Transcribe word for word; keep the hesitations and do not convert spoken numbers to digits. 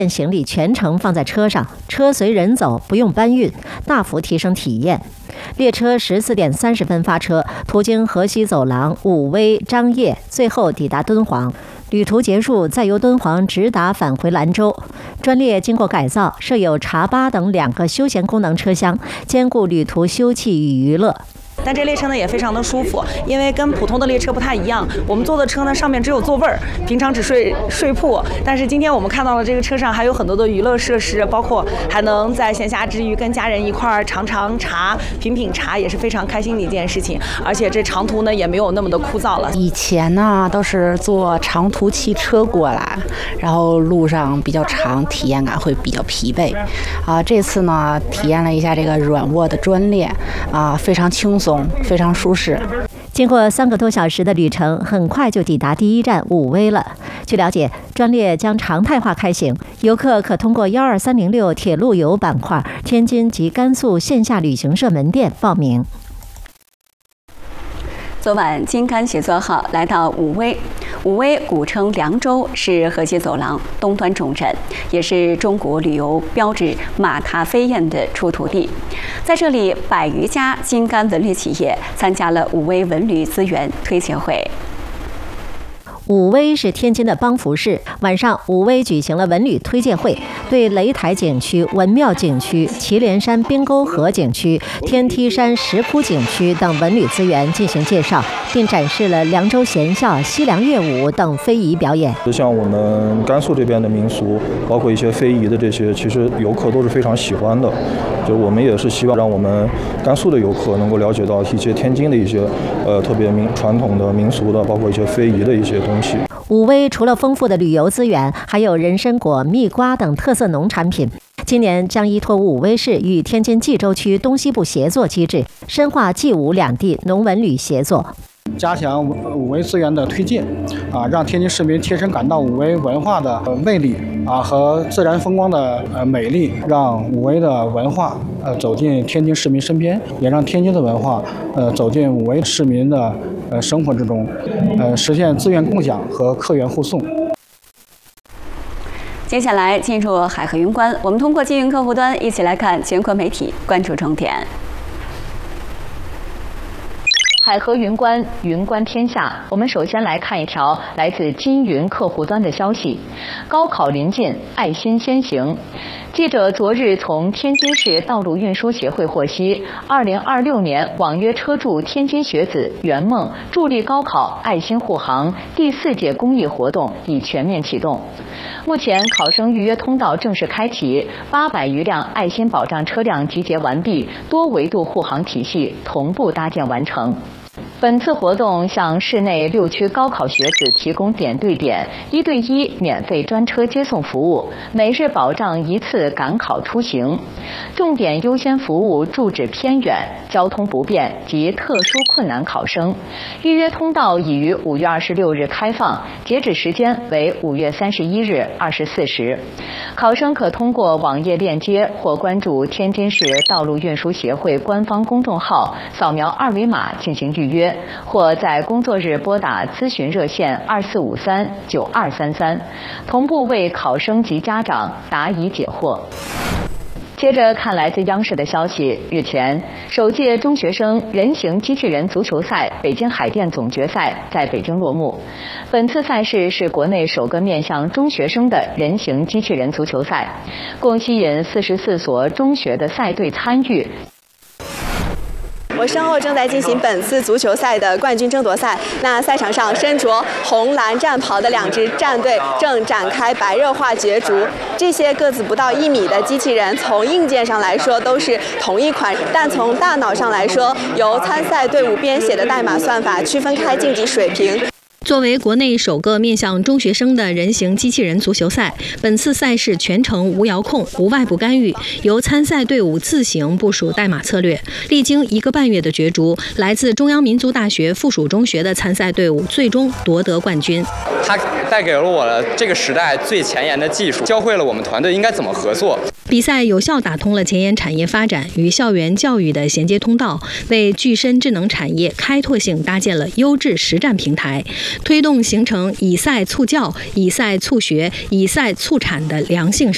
行李全程放在车上，车随人走，不用搬运，大幅提升体验。列车十四点三十分发车，途经河西走廊、武威、张掖，最后抵达敦煌。旅途结束，再由敦煌直达返回兰州。专列经过改造，设有茶吧等两个休闲功能车厢，兼顾旅途休憩与娱乐。 但这列车呢也非常的舒服，因为跟普通的列车不太一样。我们坐的车呢上面只有座位儿，平常只睡睡铺，但是今天我们看到了这个车上还有很多的娱乐设施，包括还能在闲暇之余跟家人一块儿尝尝茶、品品茶，也是非常开心的一件事情。而且这长途呢也没有那么的枯燥了。 以前呢都是坐长途汽车过来，然后路上比较长，体验感会比较疲惫。啊，这次呢体验了一下这个软卧的专列，啊，非常轻松。非常舒适。 经过三个多小时的旅程，很快就抵达第一站武威了。据了解，专列将常态化开行，游客可通过幺二三零六铁路游板块、天津及甘肃线下旅行社门店报名。 昨晚，京甘协作号来到武威。武威古称凉州，是河西走廊东端重镇，也是中国旅游标志马踏飞燕的出土地。在这里，百余家京甘文旅企业参加了武威文旅资源推介会。 武威是天津的帮扶市，晚上武威举行了文旅推介会，对雷台景区、文庙景区、祁连山冰沟河景区、天梯山石窟景区等文旅资源进行介绍，并展示了凉州弦校、西凉乐舞等非遗表演。 就像我们甘肃这边的民俗，包括一些非遗的这些，其实游客都是非常喜欢的。就我们也是希望让我们甘肃的游客能够了解到一些天津的一些呃特别民传统的民俗的，包括一些非遗的一些东西。 武威除了丰富的旅游资源，还有人参果、蜜瓜等特色农产品。今年将依托武威市与天津蓟州区东西部协作机制，深化蓟武两地农文旅协作， 加强武威资源的推进，啊，让天津市民切身感到武威文化的魅力啊和自然风光的呃美丽，让武威的文化呃走进天津市民身边，也让天津的文化呃走进武威市民的呃生活之中，呃实现资源共享和客源互送。 接下来进入海河云观，我们通过金云客户端一起来看全国媒体关注重点。 海河云观，云观天下。我们首先来看一条来自金云客户端的消息：高考临近，爱心先行。记者昨日从天津市道路运输协会获悉，二零二六年网约车助天津学子圆梦助力高考爱心护航第四届公益活动已全面启动。目前考生预约通道正式开启，八百余辆爱心保障车辆集结完毕，多维度护航体系同步搭建完成。本次活动向市内六区高考学子提供点对点、一对一免费专车接送服务，每日保障一次赶考出行，重点优先服务住址偏远、交通不便及特殊困难考生。预约通道已于五月二十六日开放，截止时间为五月三十一日二十四时。考生可通过网页链接或关注天津市道路运输协会官方公众号，扫描二维码进行预约，或在工作日拨打咨询热线二四五三九二三三，同步为考生及家长答疑解惑。接着看来自央视的消息，日前，首届中学生人形机器人足球赛北京海淀总决赛在北京落幕。本次赛事是国内首个面向中学生的人形机器人足球赛，共吸引四十四所中学的赛队参与。 我身后正在进行本次足球赛的冠军争夺赛。那赛场上身着红蓝战袍的两支战队正展开白热化角逐。这些个子不到一米的机器人，从硬件上来说都是同一款，但从大脑上来说，由参赛队伍编写的代码算法区分开竞技水平。 作为国内首个面向中学生的人形机器人足球赛，本次赛事全程无遥控、无外部干预，由参赛队伍自行部署代码策略。历经一个半月的角逐，来自中央民族大学附属中学的参赛队伍最终夺得冠军。 它带给了我了这个时代最前沿的技术，教会了我们团队应该怎么合作。 比赛有效打通了前沿产业发展与校园教育的衔接通道，为具身智能产业开拓性搭建了优质实战平台，推动形成以赛促教、以赛促学、以赛促产的良性